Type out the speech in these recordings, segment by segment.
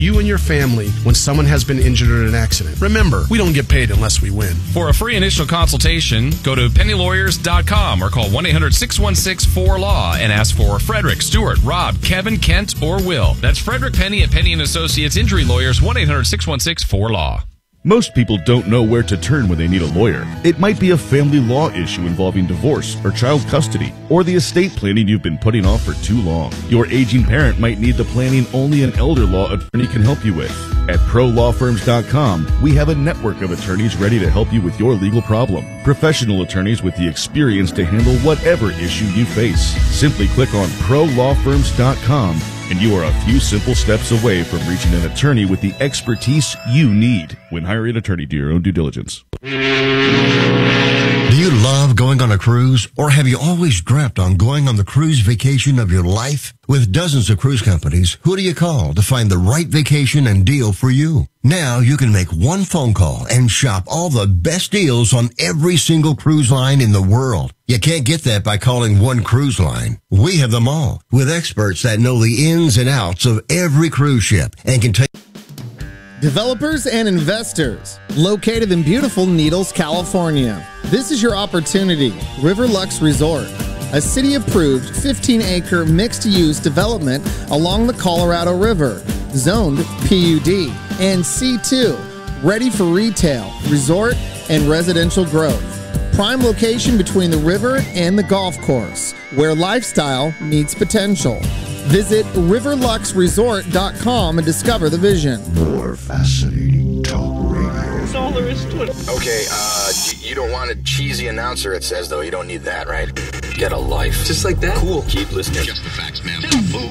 You and your family when someone has been injured in an accident. Remember, we don't get paid unless we win. For a free initial consultation, go to pennylawyers.com or call 1-800-616-4LAW and ask for Frederick, Stuart, Rob, Kevin, Kent, or Will. That's Frederick Penny at Penny & Associates Injury Lawyers, 1-800-616-4LAW. Most people don't know where to turn when they need a lawyer. It might be a family law issue involving divorce or child custody, or the estate planning you've been putting off for too long. Your aging parent might need the planning only an elder law attorney can help you with. At ProLawFirms.com, we have a network of attorneys ready to help you with your legal problem. Professional attorneys with the experience to handle whatever issue you face. Simply click on ProLawFirms.com and you are a few simple steps away from reaching an attorney with the expertise you need. When hiring an attorney, do your own due diligence. Do you love going on a cruise, or have you always dreamt on going on the cruise vacation of your life? With dozens of cruise companies, who do you call to find the right vacation and deal for you? Now you can make one phone call and shop all the best deals on every single cruise line in the world. You can't get that by calling one cruise line. We have them all, with experts that know the ins and outs of every cruise ship and can take... Developers and investors, located in beautiful Needles, California. This is your opportunity. Riverlux Resort, a city-approved 15-acre mixed-use development along the Colorado River, zoned PUD and C2, ready for retail, resort, and residential growth. Prime location between the river and the golf course, where lifestyle meets potential. Visit riverluxresort.com and discover the vision. More fascinating talk radio. That's all there is to it. Okay, you don't want a cheesy announcer, it says, though. You don't need that, right? Get a life. Just like that? Cool. Keep listening. Just the facts, man.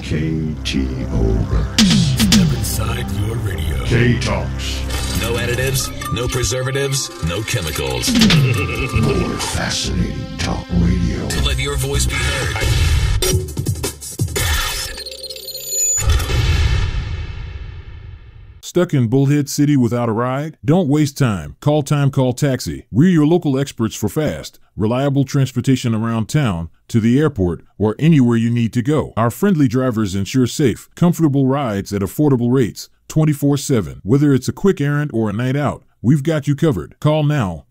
KTO. Step inside your radio. K-Talks. No additives, no preservatives, no chemicals. More fascinating talk radio. To let your voice be heard. Stuck in Bullhead City without a ride? Don't waste time. Call Taxi. We're your local experts for fast, reliable transportation around town, to the airport, or anywhere you need to go. Our friendly drivers ensure safe, comfortable rides at affordable rates, 24/7. Whether it's a quick errand or a night out, we've got you covered. Call now,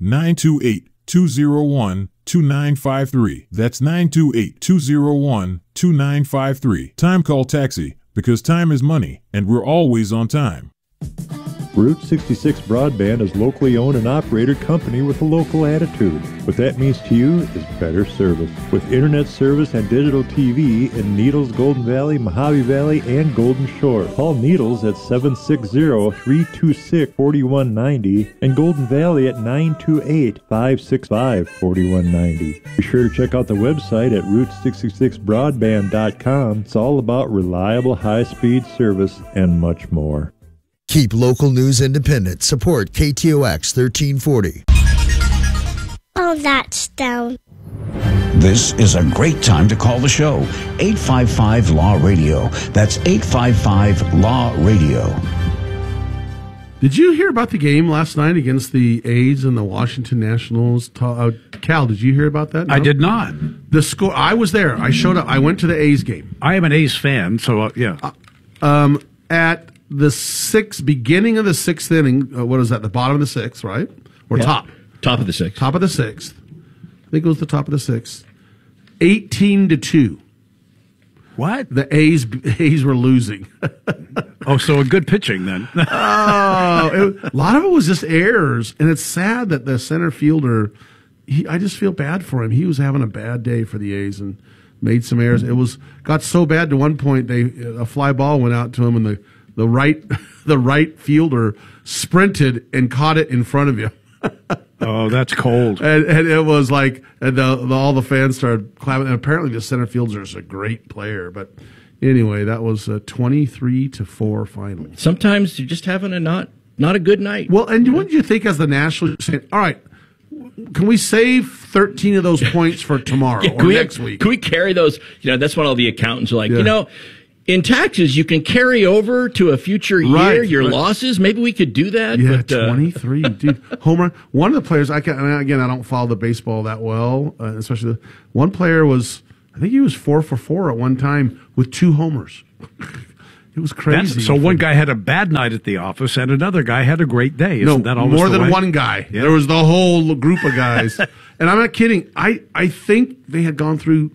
928-201-2953. That's 928-201-2953. Time Call Taxi, because time is money, and we're always on time. Route 66 Broadband is locally owned and operated company with a local attitude. What that means to you is better service. With internet service and digital TV in Needles, Golden Valley, Mojave Valley, and Golden Shore. Call Needles at 760-326-4190 and Golden Valley at 928-565-4190. Be sure to check out the website at Route66Broadband.com. It's all about reliable high-speed service and much more. Keep local news independent. Support KTOX 1340. Oh, that's down. This is a great time to call the show. 855-LAW-RADIO. That's 855-LAW-RADIO. Did you hear about the game last night against the A's and the Washington Nationals? Cal, did you hear about that? No? I did not. The score. I was there. I showed up. I went to the A's game. I am an A's fan, so yeah. At the beginning of the sixth inning, what is that? The bottom of the sixth, right? Or top? Top of the sixth. Top of the sixth. I think it was the top of the sixth. 18-2. What? The A's were losing. Oh, so a good pitching then. A lot of it was just errors, and it's sad that the center fielder. I just feel bad for him. He was having a bad day for the A's and made some errors. It got so bad to one point a fly ball went out to him, and the right fielder sprinted and caught it in front of you. Oh, that's cold. And it was like, all the fans started clapping. And apparently the center fielder is a great player. But anyway, that was a 23-4 final. Sometimes you're just having a not a good night. Well, and what did you think as the Nationals saying, all right, can we save 13 of those points for tomorrow or next week? Can we carry those? That's what all the accountants are like, in taxes, you can carry over to a future year your losses. Maybe we could do that. Yeah, 23, dude. Home run. One of the players, I don't follow the baseball that well, especially one player I think he was 4 for 4 at one time with 2 homers. It was crazy. So one guy had a bad night at the office, and another guy had a great day. Isn't that always more the than way? one guy. Yeah. There was the whole group of guys, and I'm not kidding. I think they had gone through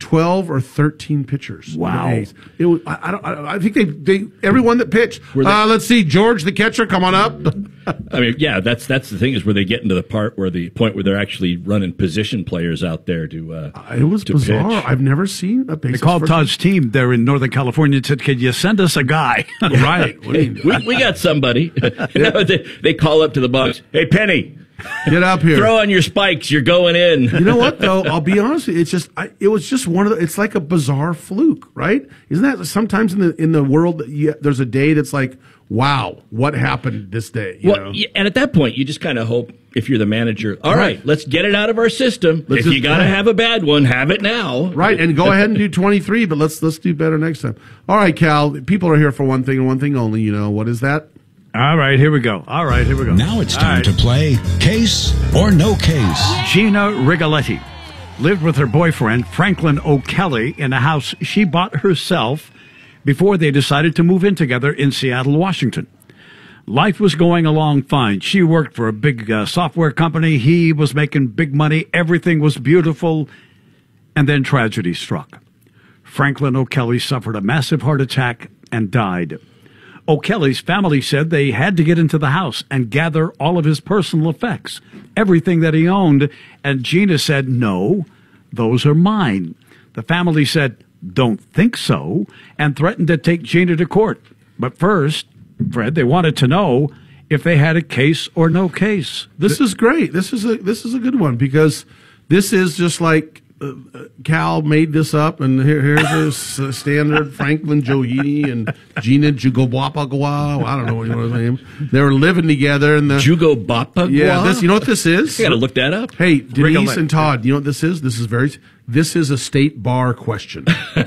12 or 13 pitchers. Wow. It was. I think they everyone that pitched. Let's see, George the catcher, come on up. I mean, yeah, that's the thing is where they get into the point where they're actually running position players out there to. It was bizarre. Pitch. I've never seen a base. They called Todd's team there in Northern California and said, "Could you send us a guy?" Right. We got somebody. They call up to the box. Hey, Penny. Get up here. Throw on your spikes. You're going in. You know what, though? I'll be honest with you. It's just, it was just one of the, it's like a bizarre fluke, right? Isn't that sometimes in the world, there's a day that's like, wow, what happened this day? You know? And at that point, you just kind of hope, if you're the manager, all right, let's get it out of our system. If you got to have a bad one, have it now. Right, and go ahead and do 23, but let's do better next time. All right, Cal, people are here for one thing and one thing only. You know, what is that? All right, here we go. Now it's time to play Case or No Case. Gina Rigoletti lived with her boyfriend, Franklin O'Kelly, in a house she bought herself before they decided to move in together in Seattle, Washington. Life was going along fine. She worked for a big software company. He was making big money. Everything was beautiful. And then tragedy struck. Franklin O'Kelly suffered a massive heart attack and died. O'Kelly's family said they had to get into the house and gather all of his personal effects, everything that he owned, and Gina said, no, those are mine. The family said, don't think so, and threatened to take Gina to court. But first, Fred, they wanted to know if they had a case or no case. This is great. This is a good one, because this is just like Cal made this up, and here's a standard Franklin Johidi and Gina Jugobapagua. I don't know what you want to name. They were living together, and the Jugobapagua. Yeah, you know what this is? I got to look that up. Hey, Denise and Todd, you know what this is? This is a state bar question.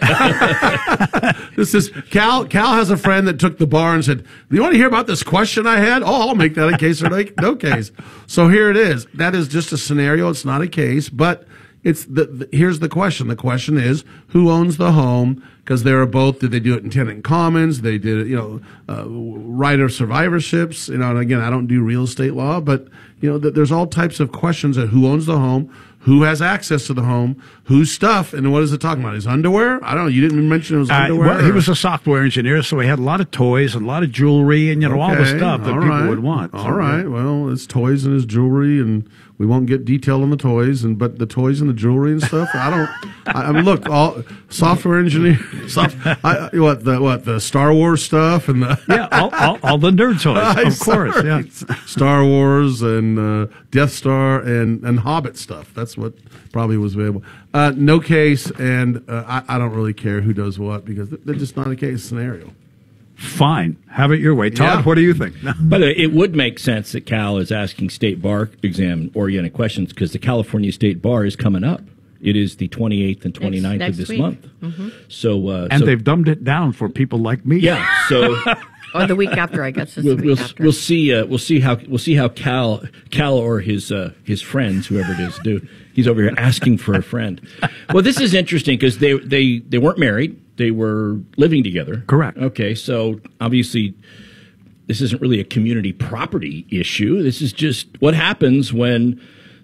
This is Cal has a friend that took the bar and said, "You want to hear about this question I had? Oh, I'll make that a case or no case." So here it is. That is just a scenario. It's not a case, but it's here's the question. The question is, who owns the home? Because they are both. Did they do it in tenant commons? They did it, right of survivorships. And again, I don't do real estate law, but there's all types of questions of who owns the home, who has access to the home, whose stuff, and what is it talking about? His underwear? I don't know. You didn't mention it was underwear. Well, he was a software engineer, so he had a lot of toys and a lot of jewelry and all the stuff that people would want. All right. Well, it's toys and his jewelry, and we won't get detail on the toys, but the toys and the jewelry and stuff. I mean, look, all software engineer, the Star Wars stuff and all the nerd toys, of course. Yeah, Star Wars and Death Star and Hobbit stuff. That's what probably was available. No case, and I don't really care who does what, because they're just not a case scenario. Fine. Have it your way. Todd, what do you think? By the way, it would make sense that Cal is asking state bar exam-oriented questions, because the California State Bar is coming up. It is the 28th and 29th of this month. Mm-hmm. So, they've dumbed it down for people like me. Yeah. So, or the week after, I guess. After. We'll see how Cal or his friends, whoever it is, do. He's over here asking for a friend. Well, this is interesting because they weren't married. They were living together. Correct. Okay, so obviously this isn't really a community property issue. This is just what happens when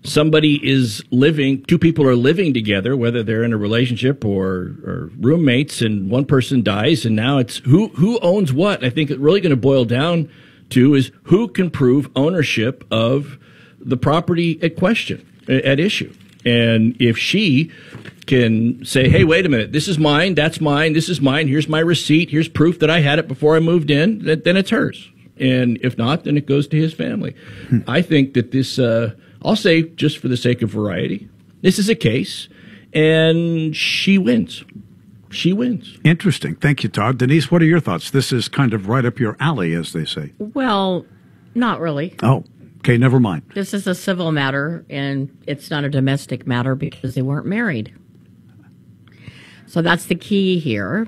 two people are living together, whether they're in a relationship or roommates, and one person dies, and now it's who owns what. I think it's really going to boil down to is who can prove ownership of the property at issue. And if she can say, hey, wait a minute, this is mine, that's mine, this is mine, here's my receipt, here's proof that I had it before I moved in, then it's hers. And if not, then it goes to his family. I think that this, I'll say just for the sake of variety, this is a case, and she wins. She wins. Interesting. Thank you, Todd. Denise, what are your thoughts? This is kind of right up your alley, as they say. Well, not really. Oh. Okay, never mind. This is a civil matter, and it's not a domestic matter because they weren't married. So that's the key here.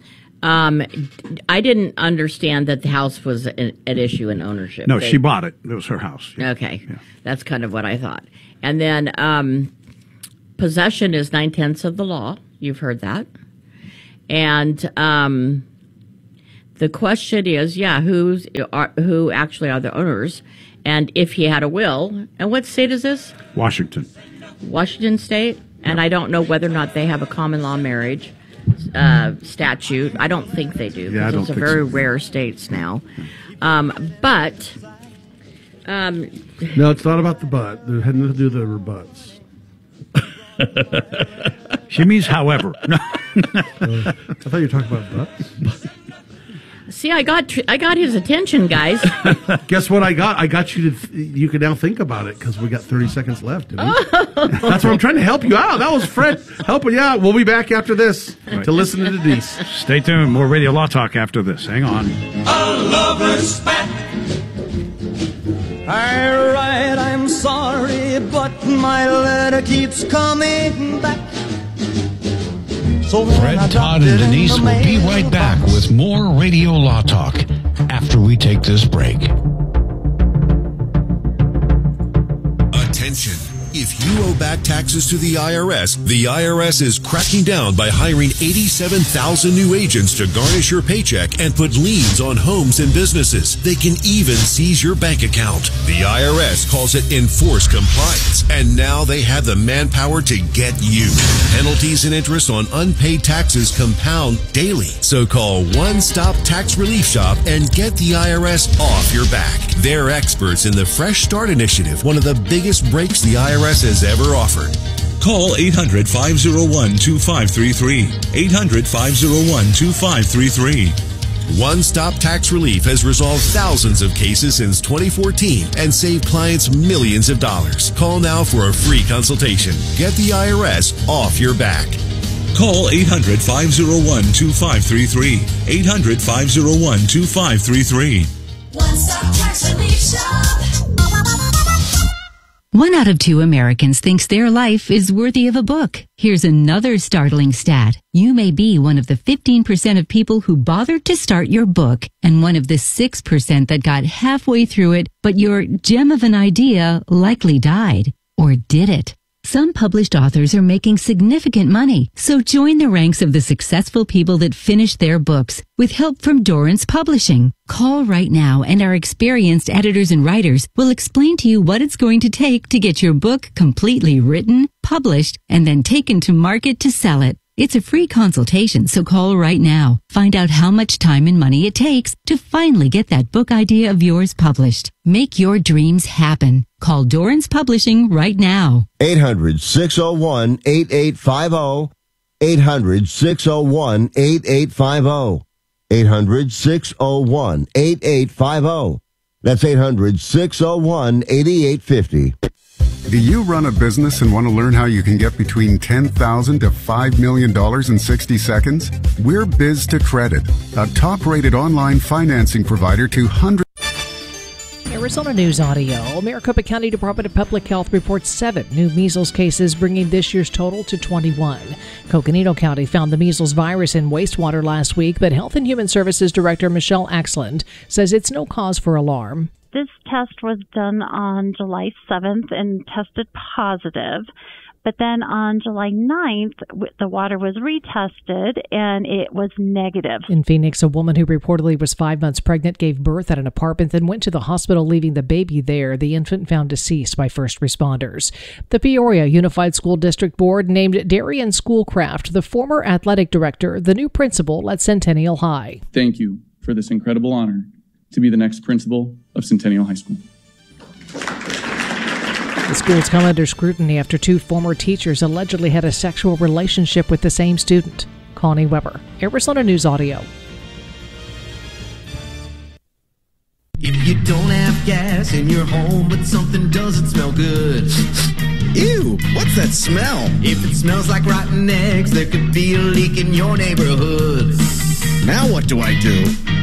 I didn't understand that the house was at issue in ownership. No, she bought it. It was her house. Yeah. Okay. Yeah. That's kind of what I thought. And then possession is 9/10 of the law. You've heard that. And The question is, who actually are the owners, and if he had a will. And what state is this? Washington State. And I don't know whether or not they have a common law marriage statute. I don't think they do. Yeah, I don't it's a think very so. rare states now. No, it's not about the butt. It had nothing to do with the rebuts. She means however. I thought you were talking about butts. See, I got his attention, guys. Guess what I got? I got you to. You can now think about it because we got 30 seconds left. Didn't we? That's what I'm trying to help you out. That was Fred helping you out. We'll be back after this to listen to Denise. Stay tuned. More Radio Law Talk after this. Hang on. A lover's spat. I write, I'm sorry, but my letter keeps coming back. So Fred, Todd, and Denise will be right back with more Radio Law Talk after we take this break. Attention. If you owe back taxes to the IRS is cracking down by hiring 87,000 new agents to garnish your paycheck and put liens on homes and businesses. They can even seize your bank account. The IRS calls it enforced compliance, and now they have the manpower to get you. Penalties and interest on unpaid taxes compound daily. So call One Stop Tax Relief Shop and get the IRS off your back. They're experts in the Fresh Start Initiative, one of the biggest breaks the IRS has ever offered. Call 800-501-2533. 800-501-2533. One Stop Tax Relief has resolved thousands of cases since 2014 and saved clients millions of dollars. Call now for a free consultation. Get the IRS off your back. Call 800-501-2533. 800-501-2533. One Stop Tax Relief Shop. 1 out of 2 Americans thinks their life is worthy of a book. Here's another startling stat. You may be one of the 15% of people who bothered to start your book and one of the 6% that got halfway through it, but your gem of an idea likely died. Or did it? Some published authors are making significant money, so join the ranks of the successful people that finish their books with help from Dorrance Publishing. Call right now and our experienced editors and writers will explain to you what it's going to take to get your book completely written, published, and then taken to market to sell it. It's a free consultation, so call right now. Find out how much time and money it takes to finally get that book idea of yours published. Make your dreams happen. Call Dorrance Publishing right now. 800-601-8850. 800-601-8850. 800-601-8850. That's 800-601-8850. Do you run a business and want to learn how you can get between $10,000 to $5 million in 60 seconds? We're Biz to Credit, a top-rated online financing provider to hundreds. Arizona News Audio. Maricopa County Department of Public Health reports 7 new measles cases, bringing this year's total to 21. Coconino County found the measles virus in wastewater last week, but Health and Human Services Director Michelle Axland says it's no cause for alarm. This test was done on July 7th and tested positive. But then on July 9th, the water was retested and it was negative. In Phoenix, a woman who reportedly was 5 months pregnant gave birth at an apartment, then went to the hospital, leaving the baby there. The infant found deceased by first responders. The Peoria Unified School District Board named Darian Schoolcraft, the former athletic director, the new principal at Centennial High. Thank you for this incredible honor to be the next principal of Centennial High School. The school's come under scrutiny after 2 former teachers allegedly had a sexual relationship with the same student. Connie Weber, Arizona News Audio. If you don't have gas in your home, but something doesn't smell good. Ew, what's that smell? If it smells like rotten eggs, there could be a leak in your neighborhood. Now what do I do?